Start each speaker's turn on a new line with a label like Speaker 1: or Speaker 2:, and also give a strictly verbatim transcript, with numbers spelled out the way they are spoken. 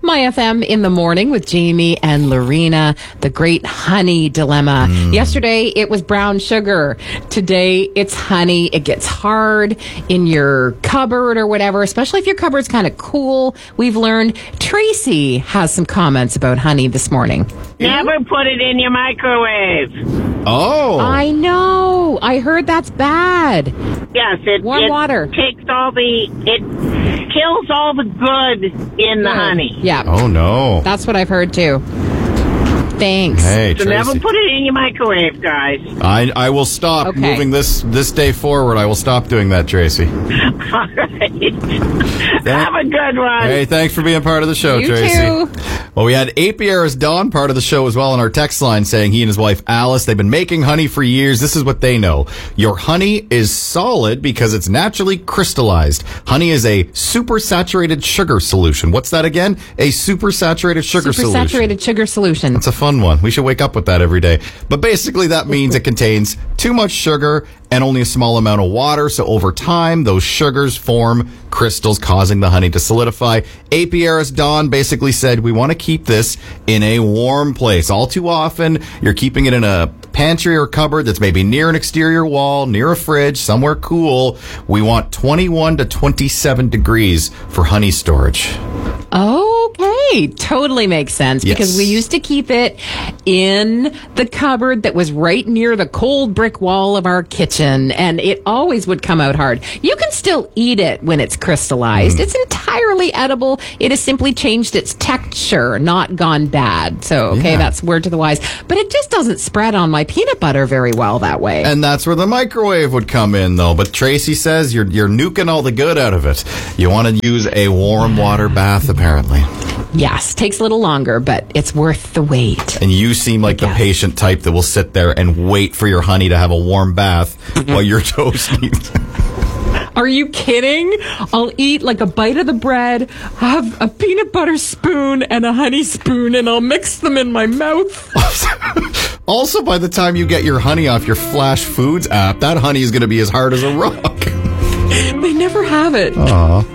Speaker 1: My F M in the morning with Jamie and Lorena, the great honey dilemma. Mm. Yesterday, it was brown sugar. Today, it's honey. It gets hard in your cupboard or whatever, especially if your cupboard's kind of cool. We've learned. Tracy has some comments about honey this morning.
Speaker 2: Never put it in your microwave.
Speaker 3: Oh.
Speaker 1: I know. I heard that's bad.
Speaker 2: Yes, it,
Speaker 1: Warm
Speaker 2: it
Speaker 1: water.
Speaker 2: takes all the, it kills all the good in the
Speaker 1: Good.
Speaker 2: honey.
Speaker 1: Yeah.
Speaker 3: Oh, no.
Speaker 1: That's what I've heard, too. Thanks.
Speaker 3: Hey,
Speaker 2: So
Speaker 3: Tracy.
Speaker 2: never put it in your microwave, guys.
Speaker 3: I, I will stop
Speaker 1: Okay.
Speaker 3: moving this this day forward. I will stop doing that, Tracy.
Speaker 2: All right. Have a good one.
Speaker 3: Hey, thanks for being part of the show,
Speaker 1: You
Speaker 3: Tracy.
Speaker 1: too.
Speaker 3: Well, we had eight Pierre's Don, part of the show as well, on our text line saying he and his wife Alice, they've been making honey for years. This is what they know. Your honey is solid because it's naturally crystallized. Honey is a supersaturated sugar solution. What's that again? A supersaturated sugar solution.
Speaker 1: Supersaturated sugar solution.
Speaker 3: It's a fun one. We should wake up with that every day. But basically that means it contains too much sugar and only a small amount of water. So over time, those sugars form crystals, causing the honey to solidify. A. Pierre's Don basically said, we want to keep this in a warm place. All too often, you're keeping it in a pantry or cupboard that's maybe near an exterior wall, near a fridge, somewhere cool. We want twenty-one to twenty-seven degrees for honey storage.
Speaker 1: Okay, totally makes sense because
Speaker 3: Yes.
Speaker 1: we used to keep it in the cupboard that was right near the cold brick wall of our kitchen, and it always would come out hard. You can still eat it when it's crystallized. Mm. It's entirely edible. It has simply changed its texture, not gone bad. So, okay,
Speaker 3: Yeah.
Speaker 1: that's word to the wise. But it just doesn't spread on my peanut butter very well that way.
Speaker 3: And that's where the microwave would come in, though. But Tracy says you're you're nuking all the good out of it. You want to use a warm water bath, apparently.
Speaker 1: Yes, takes a little longer, but it's worth the wait.
Speaker 3: And you seem like the
Speaker 1: Yeah.
Speaker 3: patient type that will sit there and wait for your honey to have a warm bath while you're toasting.
Speaker 1: Are you kidding? I'll eat like a bite of the bread, have a peanut butter spoon and a honey spoon, and I'll mix them in my mouth.
Speaker 3: Also, by the time you get your honey off your Flash Foods app, that honey is going to be as hard as a rock.
Speaker 1: They never have it.
Speaker 3: Aw.